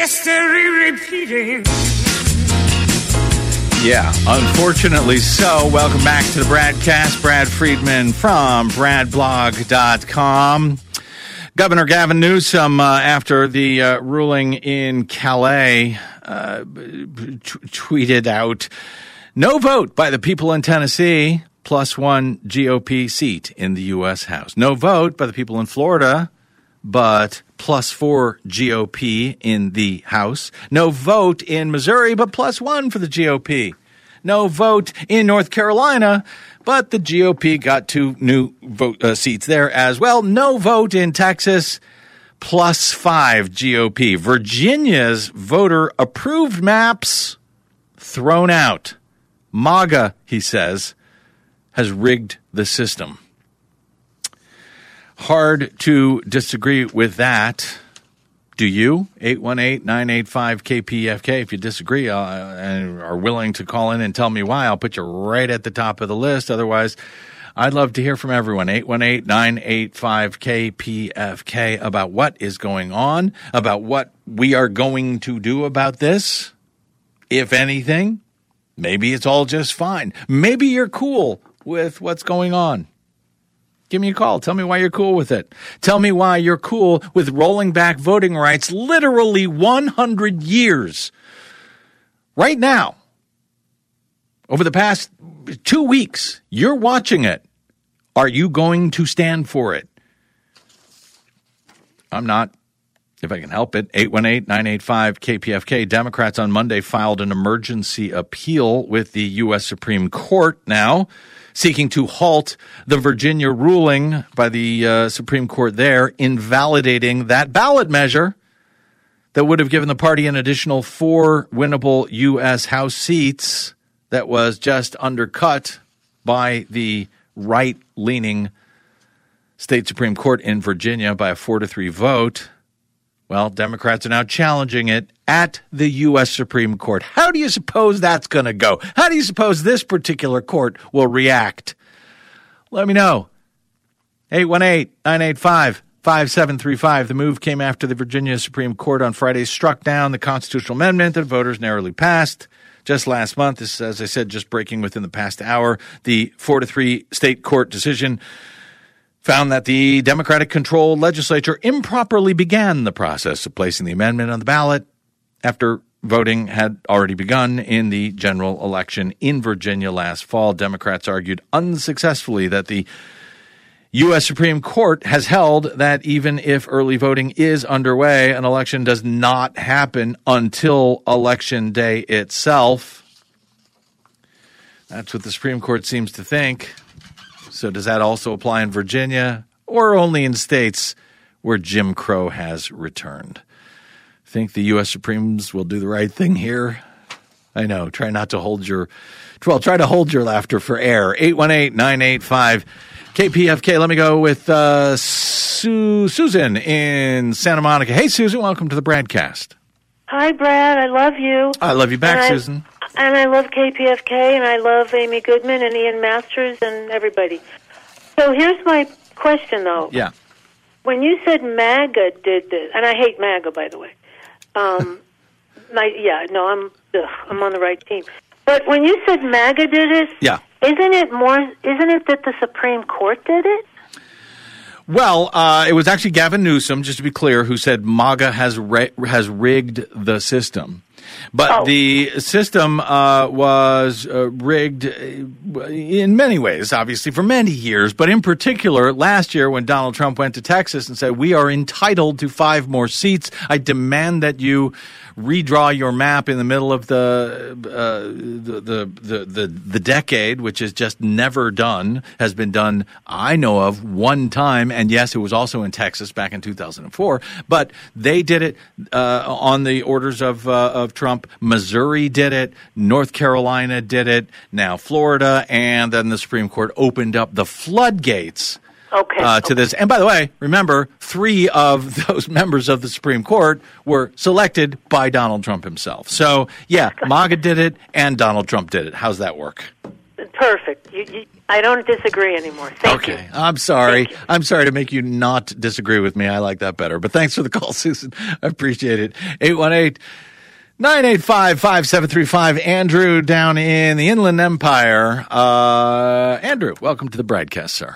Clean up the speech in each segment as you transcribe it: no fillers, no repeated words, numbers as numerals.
history repeating. Yeah, unfortunately so. Welcome back to the Bradcast. Brad Friedman from bradblog.com. Governor Gavin Newsom, after the ruling in Calais, tweeted out, "No vote by the people in Tennessee, +1 GOP seat in the U.S. House. No vote by the people in Florida, but +4 GOP in the House. No vote in Missouri, but +1 for the GOP. No vote in North Carolina, but the GOP got 2 new seats there as well. No vote in Texas, +5 GOP. Virginia's voter-approved maps thrown out. MAGA, he says, has rigged the system." Hard to disagree with that. Do you? 818-985-KPFK. If you disagree and are willing to call in and tell me why, I'll put you right at the top of the list. Otherwise, I'd love to hear from everyone. 818-985-KPFK about what is going on, about what we are going to do about this, if anything. Maybe it's all just fine. Maybe you're cool with what's going on. Give me a call. Tell me why you're cool with it. Tell me why you're cool with rolling back voting rights literally 100 years. Right now, over the past 2 weeks, you're watching it. Are you going to stand for it? I'm not, if I can help it. 818-985-KPFK. Democrats on Monday filed an emergency appeal with the U.S. Supreme Court now, seeking to halt the Virginia ruling by the Supreme Court there, invalidating that ballot measure that would have given the party an additional 4 winnable U.S. House seats that was just undercut by the right-leaning state Supreme Court in Virginia by a 4-3 vote. Well, Democrats are now challenging it at the U.S. Supreme Court. How do you suppose that's going to go? How do you suppose this particular court will react? Let me know. 818-985-5735. The move came after the Virginia Supreme Court on Friday struck down the constitutional amendment that voters narrowly passed just last month. This, as I said, just breaking within the past hour. The 4-3 state court decision found that the Democratic-controlled legislature improperly began the process of placing the amendment on the ballot after voting had already begun in the general election in Virginia last fall. Democrats argued unsuccessfully that the U.S. Supreme Court has held that even if early voting is underway, an election does not happen until Election Day itself. That's what the Supreme Court seems to think. So does that also apply in Virginia or only in states where Jim Crow has returned? Think the U.S. Supremes will do the right thing here? I know. Try to hold your laughter for air. 818-985-KPFK. Let me go with Susan in Santa Monica. Hey, Susan. Welcome to the Bradcast. Hi, Brad. I love you. I love you back, Susan. And I love KPFK, and I love Amy Goodman and Ian Masters and everybody. So here's my question, though. Yeah. When you said MAGA did this, and I hate MAGA, by the way. I'm on the right team. But when you said MAGA did it, yeah. Isn't it that the Supreme Court did it? Well, it was actually Gavin Newsom, just to be clear, who said MAGA has rigged the system. But the system was rigged in many ways, obviously, for many years. But in particular, last year when Donald Trump went to Texas and said, we are entitled to 5 more seats, I demand that you redraw your map in the middle of the decade, which is just never done, has been done, I know of, one time. And yes, it was also in Texas back in 2004. But they did it on the orders of Trump. Missouri did it. North Carolina did it. Now Florida. And then the Supreme Court opened up the floodgates to this. And by the way, remember, 3 of those members of the Supreme Court were selected by Donald Trump himself. So, yeah, MAGA did it and Donald Trump did it. How's that work? perfect. I don't disagree anymore. Thank you. Okay, I'm sorry. Thank you. I'm sorry to make you not disagree with me. I like that better. But thanks for the call, Susan. I appreciate it. 818-985-5735. Andrew down in the Inland Empire. Andrew, welcome to the broadcast, sir.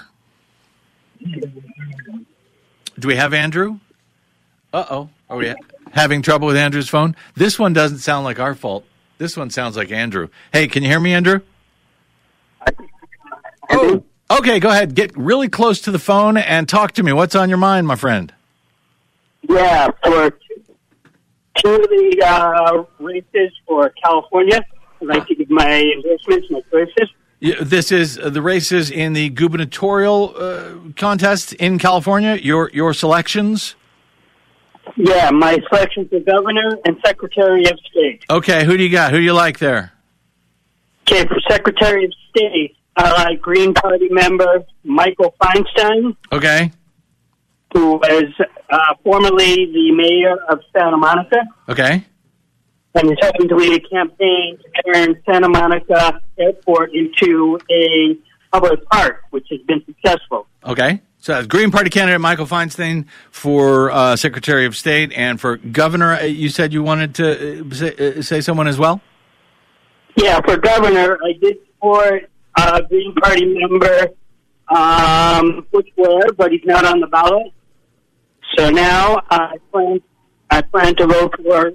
Do we have Andrew? Uh-oh. Are we having trouble with Andrew's phone? This one doesn't sound like our fault. This one sounds like Andrew. Hey, can you hear me, Andrew? Oh, okay, go ahead. Get really close to the phone and talk to me. What's on your mind, my friend? Yeah, for two of the races for California, I'd like to give my endorsements, my choices. This is the races in the gubernatorial contest in California, your selections? Yeah, my selections for governor and secretary of state. Okay, who do you got? Who do you like there? Okay, for secretary of state, I like Green Party member Michael Feinstein, Okay. who was formerly the mayor of Santa Monica, Okay. and is hoping to lead a campaign to turn Santa Monica Airport into a public park, which has been successful. Okay. So that's Green Party candidate Michael Feinstein for Secretary of State, and for governor, you said you wanted to say someone as well? Yeah, for governor, I did support Green Party member Butch Ware, but he's not on the ballot. So now I plan to vote for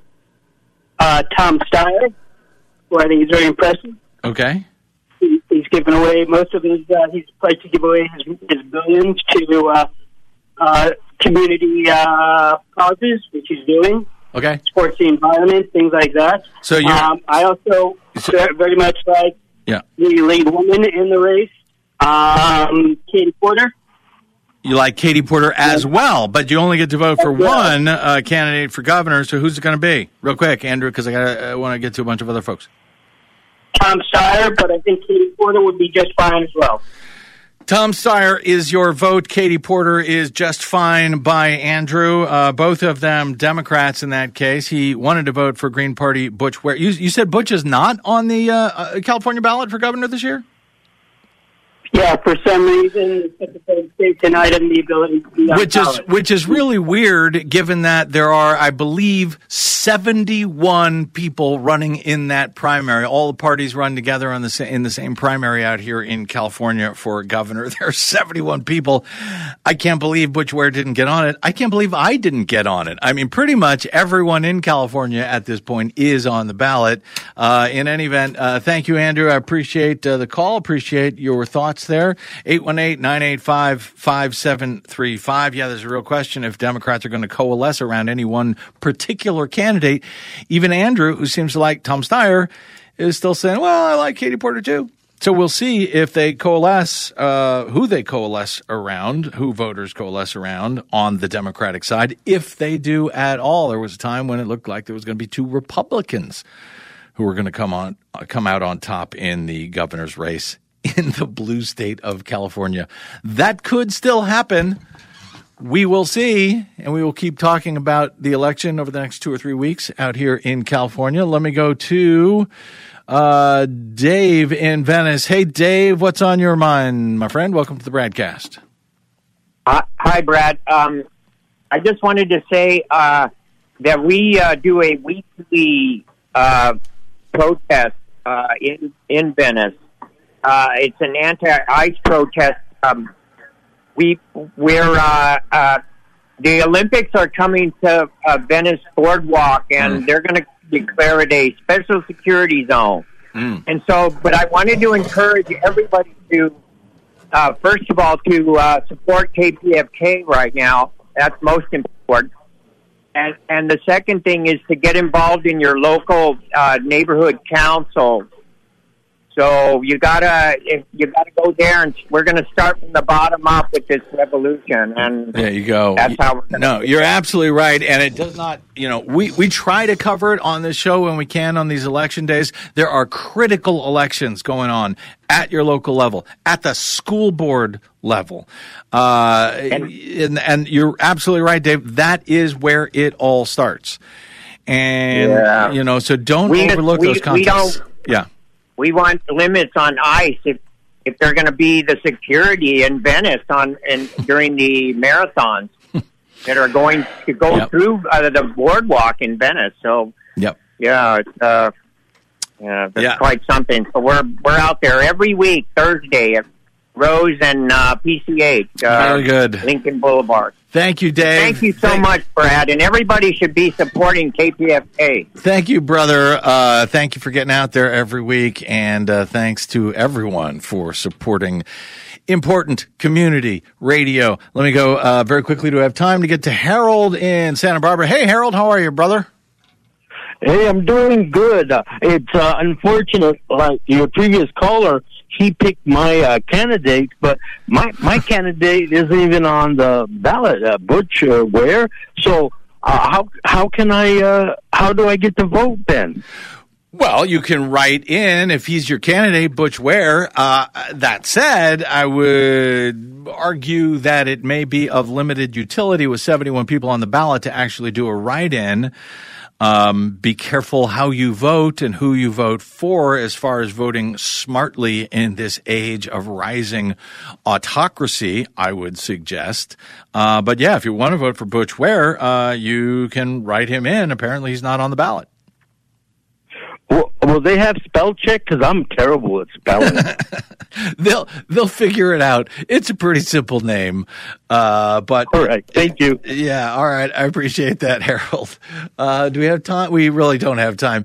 Tom Steyer, who I think is very impressive. Okay. He's given away most of his. He's pledged to give away his billions to community causes, which he's doing. Okay. Sports the environment, things like that. So you're I also very much like yeah. the lead woman in the race, Katie Porter. You like Katie Porter as well, but you only get to vote for one candidate for governor. So who's it going to be? Real quick, Andrew, because I want to get to a bunch of other folks. Tom Steyer, but I think Katie Porter would be just fine as well. Tom Steyer is your vote. Katie Porter is just fine by Andrew. Both of them Democrats in that case. He wanted to vote for Green Party Butch Ware. You said Butch is not on the California ballot for governor this year? Yeah, for some reason, the Secretary of State denied him the ability to be on ballot. Which is really weird, given that there are, I believe, 71 people running in that primary. All the parties run together in the same primary out here in California for governor. There are 71 people. I can't believe Butch Ware didn't get on it. I can't believe I didn't get on it. I mean, pretty much everyone in California at this point is on the ballot. In any event, thank you, Andrew. I appreciate the call. Appreciate your thoughts there. 818-985-5735. Yeah, there's a real question if Democrats are going to coalesce around any one particular candidate. Even Andrew, who seems to like Tom Steyer, is still saying, well, I like Katie Porter too. So we'll see if they coalesce, who they coalesce around, who voters coalesce around on the Democratic side, if they do at all. There was a time when it looked like there was going to be two Republicans who were going to come out on top in the governor's race in the blue state of California. That could still happen. We will see, and we will keep talking about the election over the next 2 or 3 weeks out here in California. Let me go to Dave in Venice. Hey, Dave, what's on your mind, my friend? Welcome to the broadcast. Hi, Brad. I just wanted to say that we do a weekly protest in Venice. It's an anti-ICE protest. The Olympics are coming to Venice Boardwalk, and they're going to declare it a special security zone. And so, but I wanted to encourage everybody to, first of all, to support KPFK right now. That's most important. And the second thing is to get involved in your local neighborhood council. So you gotta go there, and we're going to start from the bottom up with this revolution. And there you go. That's how we're going to. No, you're absolutely right, and it does not. We try to cover it on this show when we can on these election days. There are critical elections going on at your local level, at the school board level, and you're absolutely right, Dave. That is where it all starts, and so don't overlook those contests. we want limits on ICE if they're going to be the security in Venice during the marathons that are going to go through the boardwalk in Venice. So, it's quite something. So we're out there every week, Thursday at Rose and PCH. Very good. Lincoln Boulevard. Thank you, Dave. Thank you so much, Brad. And everybody should be supporting KPFK. Thank you, brother. Thank you for getting out there every week. And thanks to everyone for supporting important community radio. Let me go very quickly to have time to get to Harold in Santa Barbara. Hey, Harold, how are you, brother? Hey, I'm doing good. It's unfortunate, like your previous caller, he picked my candidate, but my candidate isn't even on the ballot, Butch Ware. So how can how do I get to vote then? Well, you can write in if he's your candidate, Butch Ware. That said, I would argue that it may be of limited utility with 71 people on the ballot to actually do a write-in. Be careful how you vote and who you vote for as far as voting smartly in this age of rising autocracy, I would suggest. But yeah, if you want to vote for Butch Ware, you can write him in. Apparently he's not on the ballot. Will they have spell check? Because I'm terrible at spelling. They'll figure it out. It's a pretty simple name. But all right, thank you. Yeah, all right. I appreciate that, Harold. Do we have time? We really don't have time.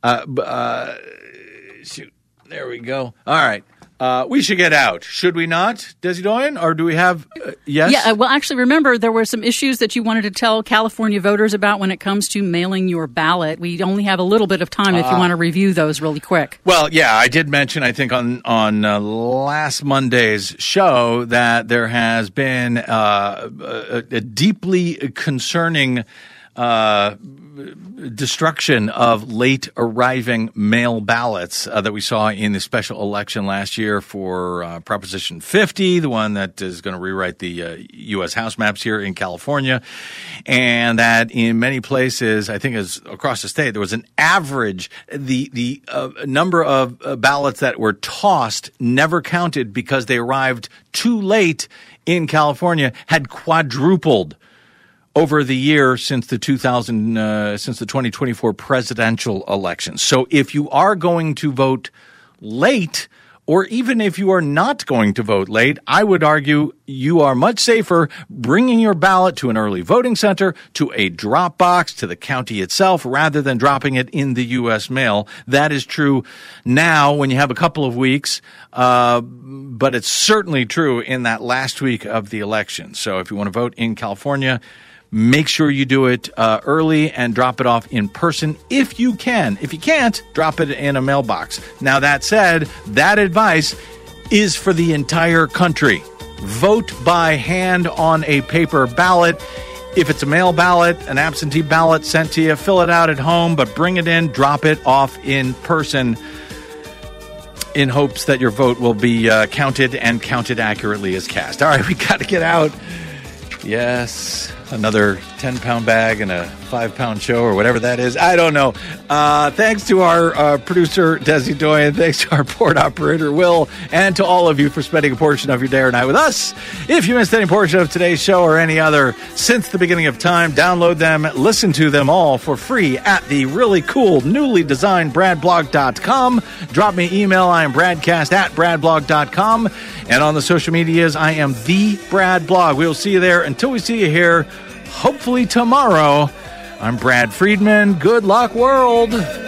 Shoot. There we go. All right. We should get out, should we not, Desi Doyen? Or do we have, yes? Yeah, well, actually, remember, there were some issues that you wanted to tell California voters about when it comes to mailing your ballot. We only have a little bit of time if you want to review those really quick. Well, yeah, I did mention, I think, on last Monday's show that there has been a deeply concerning destruction of late arriving mail ballots that we saw in the special election last year for Proposition 50, the one that is going to rewrite the U.S. House maps here in California, and that in many places, I think as across the state, there was an average, the number of ballots that were tossed, never counted because they arrived too late in California, had quadrupled over the year since the 2024 presidential election. So if you are going to vote late, or even if you are not going to vote late, I would argue you are much safer bringing your ballot to an early voting center, to a drop box, to the county itself, rather than dropping it in the U.S. mail. That is true now when you have a couple of weeks, but it's certainly true in that last week of the election. So if you want to vote in California, make sure you do it early and drop it off in person if you can. If you can't, drop it in a mailbox. Now, that said, that advice is for the entire country. Vote by hand on a paper ballot. If it's a mail ballot, an absentee ballot sent to you, fill it out at home, but bring it in, drop it off in person in hopes that your vote will be counted and counted accurately as cast. All right, we got to get out. Yes, another 10-pound bag and a 5-pound show or whatever that is. I don't know. Thanks to our producer, Desi Doyen. Thanks to our board operator, Will. And to all of you for spending a portion of your day or night with us. If you missed any portion of today's show or any other since the beginning of time, download them, listen to them all for free at the really cool, newly designed bradblog.com. Drop me an email. I am bradcast@bradblog.com. And on the social medias, I am the Brad Blog. We will see you there. Until we see you here, hopefully tomorrow, I'm Brad Friedman. Good luck, world.